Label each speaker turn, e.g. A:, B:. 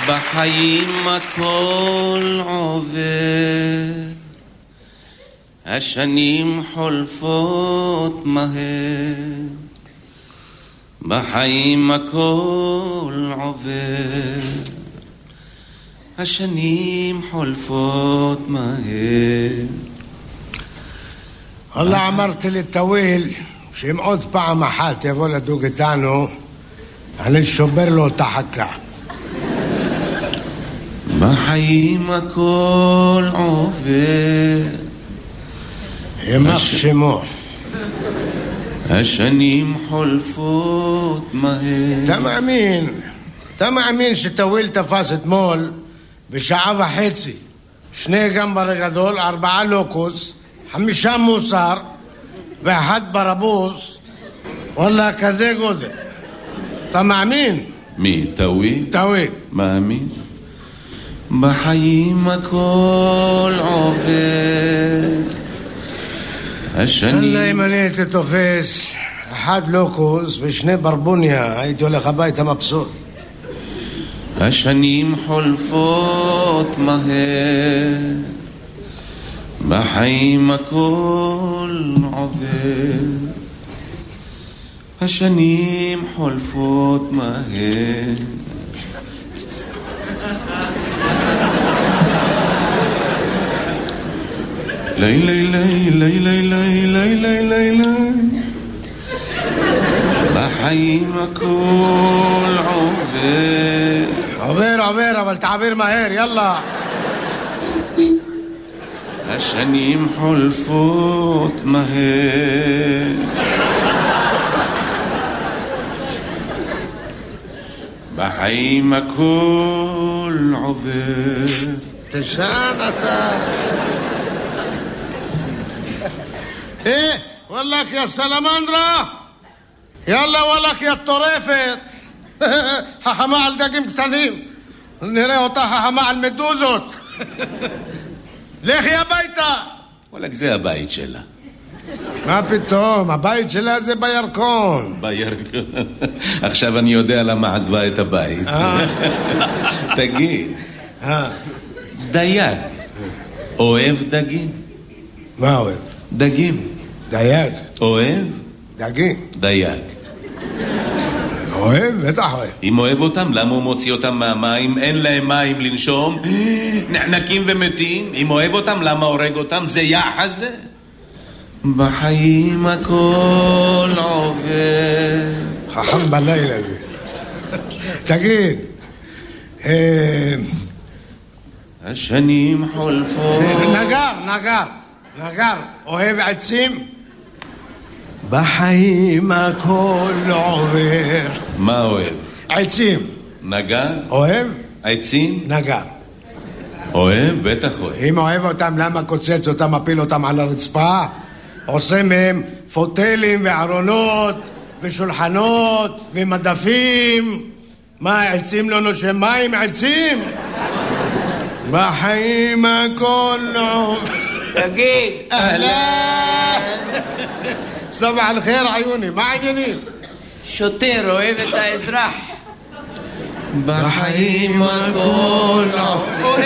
A: בחיים הכל עובר, השנים חולפות מהר, בחיים הכל עובר, השנים חולפות מהר.
B: والله אמרתי לטוויל שאם עוד פעם אחת יבוא לדוג איתנו אני שובר לו את החכה.
A: בחיים הכל עובר,
B: יימח שמו,
A: השנים חולפות מהר.
B: אתה מאמין שטוויל תפס אתמול בשעה וחצי 2 גמבר גדול, 4 לוקוס, 5 מוסר ו1 ברבוז? וואלה, כזה גודל. אתה מאמין?
A: מי? טוויל?
B: טוויל.
A: מאמין. בחיים הכל עובר, השנים...
B: אללה, אם אני הייתי תופס 1 לוקוס ו2 ברבוניה הייתי הולך הביתה מבסוט.
A: השנים חולפות מהר, בחיים הכל עובר, השנים חולפות מהר. לילי לילי לילי לילי לילי, בחיים הכל עובר.
B: עובר, אבל תעביר מהר, יאללה.
A: השנים חולפות מהר, בחיים הכל עובר.
B: תשען אתה. וואלך יא סלמנדרה, יאללה וואלך יא טורפת. חכמה על דגים קטנים, נראה אותה חכמה על מדוזות. לכי הביתה.
A: וואלק, זה הבית שלה.
B: מה פתאום, הבית שלה זה בירקון.
A: בירקון. עכשיו אני יודע למה עזבה את הבית. תגיד, דייג אוהב דגים?
B: מה אוהב?
A: דגים.
B: דייג?
A: אוהב?
B: דגים.
A: דייג.
B: אוהב? בטח אוהב.
A: אם אוהב אותם, למה הוא מוציא אותם מהמים? אין להם מים לנשום, נחנקים ומתים. אם אוהב אותם, למה הורג אותם? זה יחס זה. בחיים הכל עובר.
B: חכם בלילה זה. תגיד,
A: השנים חולפות.
B: נגר, אוהב עצים? בחיים הכל עובר.
A: מה אוהב?
B: עצים.
A: נגר?
B: אוהב?
A: עצים?
B: נגר.
A: אוהב? בטח אוהב.
B: אם אוהב אותם, למה קוצץ אותם, מפיל אותם על הרצפה? עושה מהם פוטלים וארונות ושולחנות ומדפים. מה, עצים לא נושם מים? עצים? בחיים הכל עובר.
A: תגיד,
B: אהלן. סבח על חיר עיוני, מה העניינים?
C: שוטר אוהב את האזרח.
A: בחיים הכל עובר.